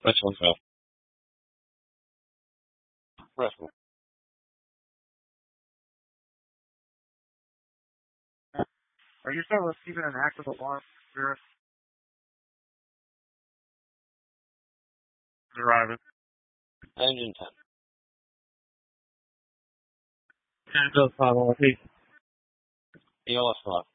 Which one's go? First one. Are you still receiving an active alarm, Spirit? Driving. Engine 10. Tango 5 ELS 5.